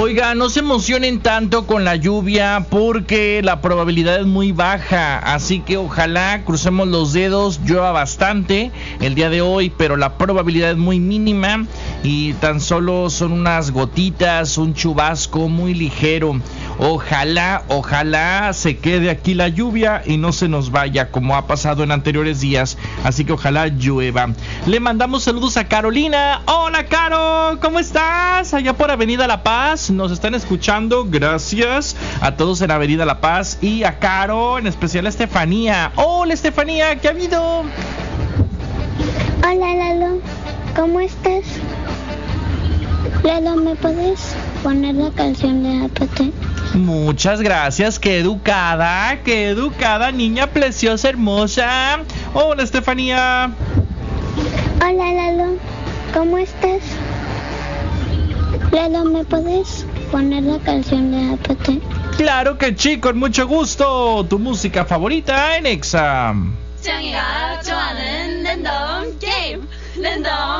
Oiga, no se emocionen tanto con la lluvia porque la probabilidad es muy baja, así que ojalá crucemos los dedos, llueva bastante el día de hoy, pero la probabilidad es muy mínima y tan solo son unas gotitas, un chubasco muy ligero. Ojalá se quede aquí la lluvia y no se nos vaya como ha pasado en anteriores días, así que ojalá llueva. Le mandamos saludos a Carolina. Hola Caro, ¿cómo estás? Allá por Avenida La Paz, nos están escuchando, gracias a todos en Avenida La Paz y a Caro, en especial a Estefanía. Hola Estefanía, ¿qué ha habido? Hola Lalo, ¿cómo estás? Lalo, ¿me puedes poner la canción de APT? Muchas gracias, qué educada, niña preciosa, hermosa. Hola Estefanía. Hola Lalo, ¿cómo estás? Lalo, ¿me puedes poner la canción de APT? Claro que sí, con mucho gusto. Tu música favorita en Exa. 짱이가 좋아하는 랜덤 게임 랜덤